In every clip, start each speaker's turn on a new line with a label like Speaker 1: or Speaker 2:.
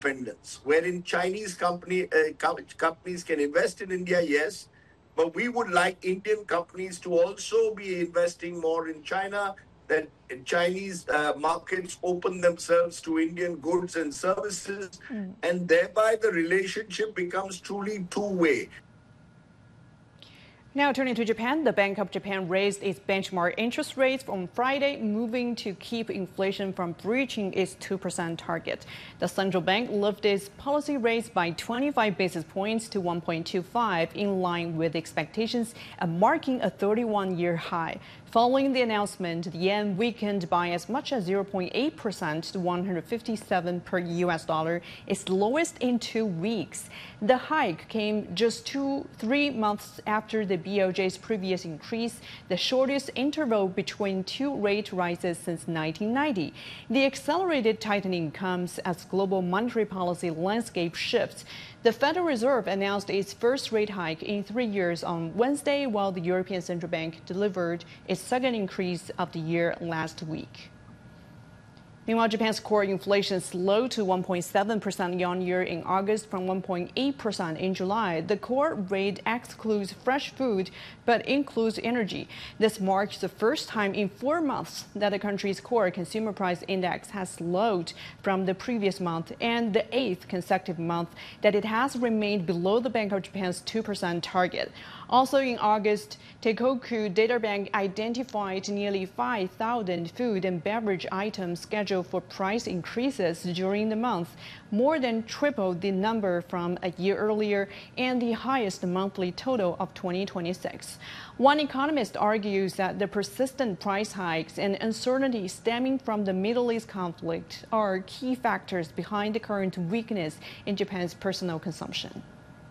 Speaker 1: independence, wherein Chinese companies can invest in India, yes, but we would like Indian companies to also be investing more in China, that Chinese markets open themselves to Indian goods and services, and thereby the relationship becomes truly two-way.
Speaker 2: Now turning to Japan, the Bank of Japan raised its benchmark interest rates on Friday, moving to keep inflation from breaching its 2% target. The central bank lifted its policy rates by 25 basis points to 1.25, in line with expectations and marking a 31-year high. Following the announcement, the yen weakened by as much as 0.8% to 157 per US dollar, its lowest in 2 weeks. The hike came just 3 months after the BOJ's previous increase, the shortest interval between 2 rate rises since 1990. The accelerated tightening comes as global monetary policy landscape shifts. The Federal Reserve announced its first rate hike in 3 years on Wednesday, while the European Central Bank delivered its second increase of the year last week. Meanwhile, Japan's core inflation slowed to 1.7% year-on-year in August from 1.8% in July. The core rate excludes fresh food but includes energy. This marks the first time in 4 months that the country's core consumer price index has slowed from the previous month, and the 8th consecutive month that it has remained below the Bank of Japan's 2% target. Also in August, Teikoku Data Bank identified nearly 5,000 food and beverage items scheduled for price increases during the month, more than triple the number from a year earlier and the highest monthly total of 2026. One economist argues that the persistent price hikes and uncertainty stemming from the Middle East conflict are key factors behind the current weakness in Japan's personal consumption.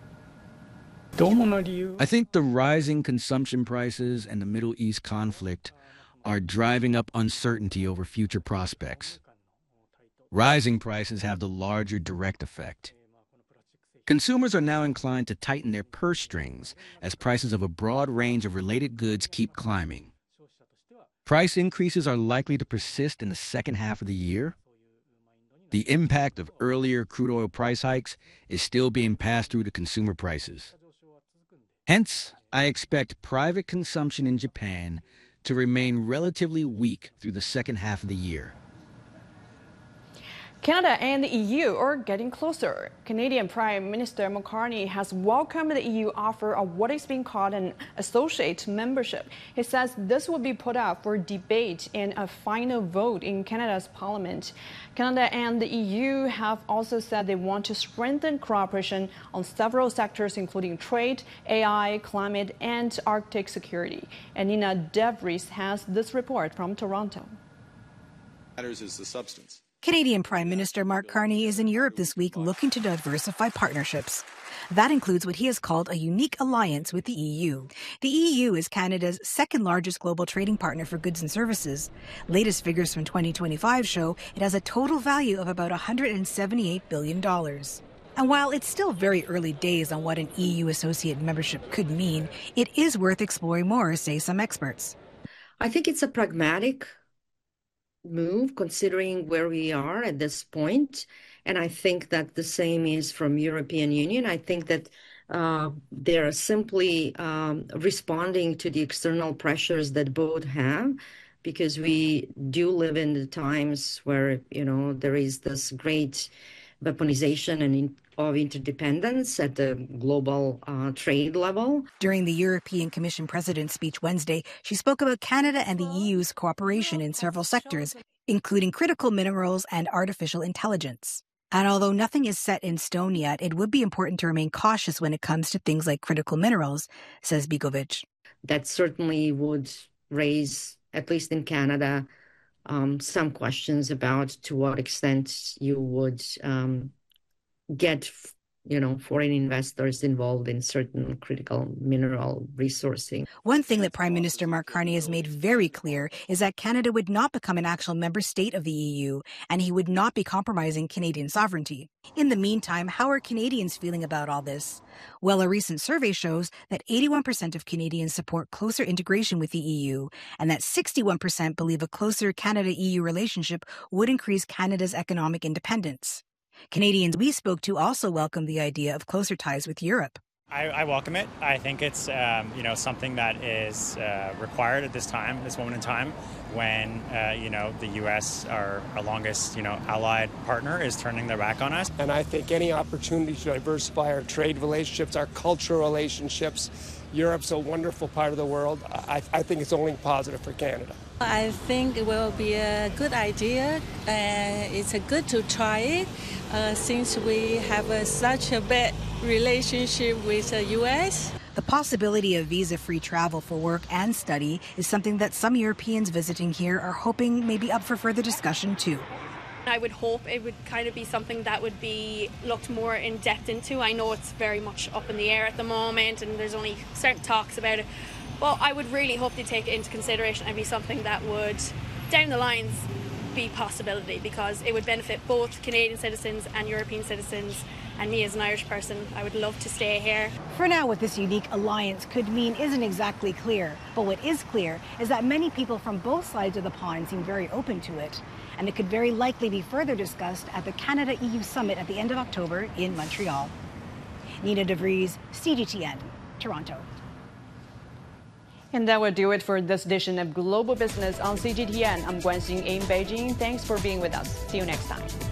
Speaker 3: I think the rising consumption prices and the Middle East conflict are driving up uncertainty over future prospects. Rising prices have the larger direct effect. Consumers are now inclined to tighten their purse strings as prices of a broad range of related goods keep climbing. Price increases are likely to persist in the second half of the year. The impact of earlier crude oil price hikes is still being passed through to consumer prices. Hence, I expect private consumption in Japan to remain relatively weak through the second half of the year.
Speaker 2: Canada and the EU are getting closer. Canadian Prime Minister Mark Carney has welcomed the EU offer of what is being called an associate membership. He says this will be put up for debate and a final vote in Canada's parliament. Canada and the EU have also said they want to strengthen cooperation on several sectors, including trade, AI, climate, and Arctic security. And Nina DeVries has this report from Toronto.
Speaker 4: Matters is the substance.
Speaker 5: Canadian Prime Minister Mark Carney is in Europe this week looking to diversify partnerships. That includes what he has called a unique alliance with the EU. The EU is Canada's second largest global trading partner for goods and services. Latest figures from 2025 show it has a total value of about $178 billion. And while it's still very early days on what an EU associate membership could mean, it is worth exploring more, say some experts.
Speaker 6: I think it's a pragmatic move considering where we are at this point, and I think that the same is from European Union. I think that they're simply responding to the external pressures that both have, because we do live in the times where there is this great weaponization and of interdependence at the global trade level.
Speaker 5: During the European Commission President's speech Wednesday, she spoke about Canada and the EU's cooperation in several sectors, including critical minerals and artificial intelligence. And although nothing is set in stone yet, it would be important to remain cautious when it comes to things like critical minerals, says Begovic.
Speaker 6: That certainly would raise, at least in Canada, some questions about to what extent you would get foreign investors involved in certain critical mineral resourcing.
Speaker 5: One thing that Prime Minister Mark Carney has made very clear is that Canada would not become an actual member state of the EU, and he would not be compromising Canadian sovereignty. In the meantime, how are Canadians feeling about all this? Well, a recent survey shows that 81% of Canadians support closer integration with the EU, and that 61% believe a closer Canada-EU relationship would increase Canada's economic independence. Canadians we spoke to also welcomed the idea of closer ties with Europe.
Speaker 7: I welcome it. I think it's something that is required at this moment in time, when the U.S., our longest allied partner, is turning their back on us.
Speaker 8: And I think any opportunity to diversify our trade relationships, our cultural relationships, Europe's a wonderful part of the world. I think it's only positive for Canada.
Speaker 9: I think it will be a good idea. It's good to try it since we have such a bad relationship with the U.S.
Speaker 5: The possibility of visa-free travel for work and study is something that some Europeans visiting here are hoping may be up for further discussion too.
Speaker 10: I would hope it would kind of be something that would be looked more in depth into. I know it's very much up in the air at the moment and there's only certain talks about it. But I would really hope they take it into consideration and be something that would, down the lines, be a possibility, because it would benefit both Canadian citizens and European citizens. And me as an Irish person, I would love to stay here.
Speaker 5: For now, what this unique alliance could mean isn't exactly clear. But what is clear is that many people from both sides of the pond seem very open to it. And it could very likely be further discussed at the Canada-EU Summit at the end of October in Montreal. Nina DeVries, CGTN, Toronto.
Speaker 2: And that will do it for this edition of Global Business on CGTN. I'm Guan Xing in Beijing. Thanks for being with us. See you next time.